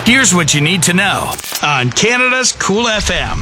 Here's what you need to know on Canada's Cool FM.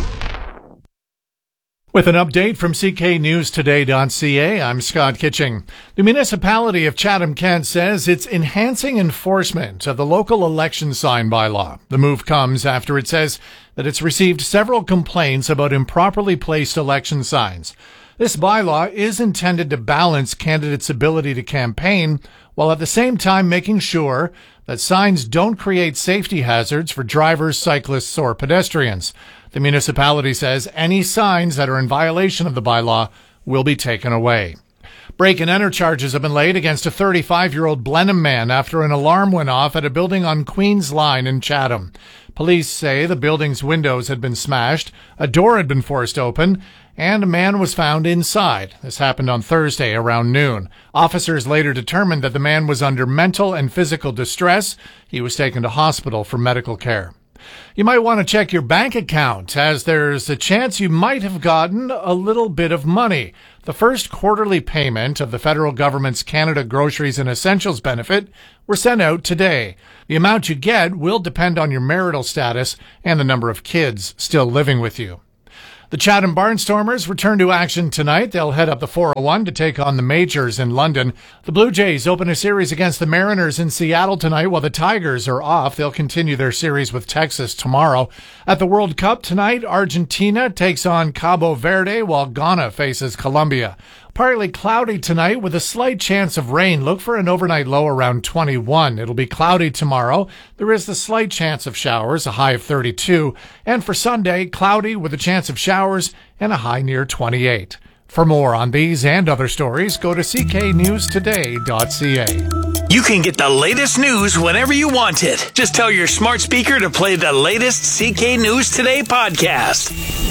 With an update from cknewstoday.ca, I'm Scott Kitching. The municipality of Chatham-Kent says it's enhancing enforcement of the local election sign bylaw. The move comes after it says that it's received several complaints about improperly placed election signs. This bylaw is intended to balance candidates' ability to campaign while at the same time making sure that signs don't create safety hazards for drivers, cyclists, or pedestrians. The municipality says any signs that are in violation of the bylaw will be taken away. Break and enter charges have been laid against a 35-year-old Blenheim man after an alarm went off at a building on Queen's Line in Chatham. Police say the building's windows had been smashed, a door had been forced open, and a man was found inside. This happened on Thursday around noon. Officers later determined that the man was under mental and physical distress. He was taken to hospital for medical care. You might want to check your bank account, as there's a chance you might have gotten a little bit of money. The first quarterly payment of the federal government's Canada Groceries and Essentials benefit were sent out today. The amount you get will depend on your marital status and the number of kids still living with you. The Chatham Barnstormers return to action tonight. They'll head up the 401 to take on the Majors in London. The Blue Jays open a series against the Mariners in Seattle tonight while the Tigers are off. They'll continue their series with Texas tomorrow. At the World Cup tonight, Argentina takes on Cabo Verde while Ghana faces Colombia. Partly cloudy tonight with a slight chance of rain. Look for an overnight low around 21. It'll be cloudy tomorrow. There is the slight chance of showers, a high of 32. And for Sunday, cloudy with a chance of showers and a high near 28. For more on these and other stories, go to cknewstoday.ca. You can get the latest news whenever you want it. Just tell your smart speaker to play the latest CK News Today podcast.